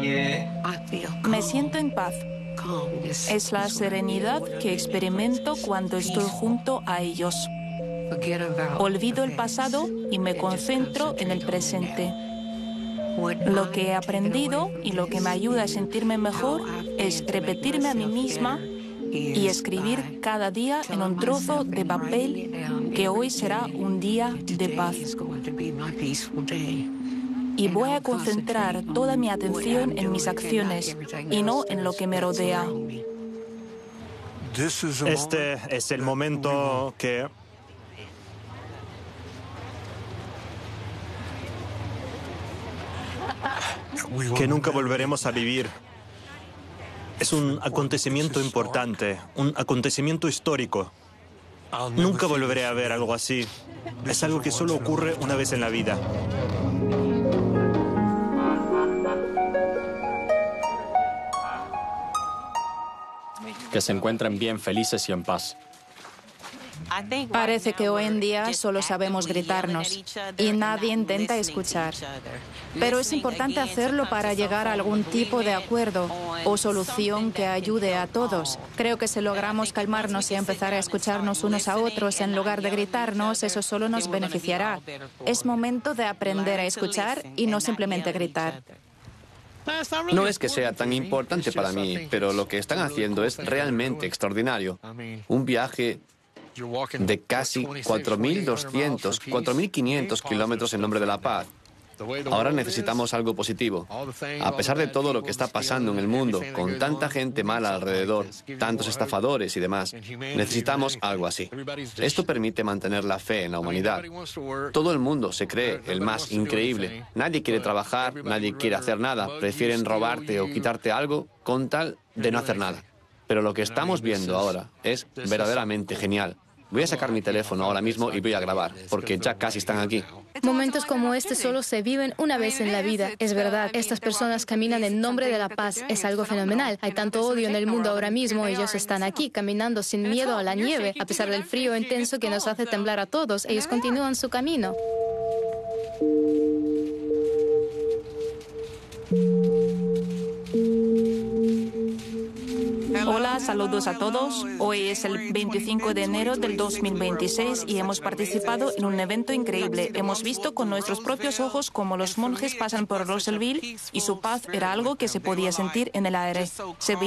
Me siento en paz. Es la serenidad que experimento cuando estoy junto a ellos. Olvido el pasado y me concentro en el presente. Lo que he aprendido y lo que me ayuda a sentirme mejor es repetirme a mí misma y escribir cada día en un trozo de papel que hoy será un día de paz. Y voy a concentrar toda mi atención en mis acciones y no en lo que me rodea. Este es el momento que nunca volveremos a vivir. Es un acontecimiento importante, un acontecimiento histórico. Nunca volveré a ver algo así. Es algo que solo ocurre una vez en la vida. Que se encuentren bien, felices y en paz. Parece que hoy en día solo sabemos gritarnos y nadie intenta escuchar. Pero es importante hacerlo para llegar a algún tipo de acuerdo o solución que ayude a todos. Creo que si logramos calmarnos y empezar a escucharnos unos a otros en lugar de gritarnos, eso solo nos beneficiará. Es momento de aprender a escuchar y no simplemente gritar. No es que sea tan importante para mí, pero lo que están haciendo es realmente extraordinario. Un viaje de casi 4.200, 4.500 kilómetros en nombre de la paz. Ahora necesitamos algo positivo. A pesar de todo lo que está pasando en el mundo, con tanta gente mala alrededor, tantos estafadores y demás, necesitamos algo así. Esto permite mantener la fe en la humanidad. Todo el mundo se cree el más increíble. Nadie quiere trabajar, nadie quiere hacer nada. Prefieren robarte o quitarte algo con tal de no hacer nada. Pero lo que estamos viendo ahora es verdaderamente genial. Voy a sacar mi teléfono ahora mismo y voy a grabar, porque ya casi están aquí. Momentos como este solo se viven una vez en la vida. Es verdad, estas personas caminan en nombre de la paz. Es algo fenomenal. Hay tanto odio en el mundo ahora mismo. Ellos están aquí, caminando sin miedo a la nieve. A pesar del frío intenso que nos hace temblar a todos, ellos continúan su camino. Hola, saludos a todos. Hoy es el 25 de enero del 2026 y hemos participado en un evento increíble. Hemos visto con nuestros propios ojos cómo los monjes pasan por Russellville y su paz era algo que se podía sentir en el aire.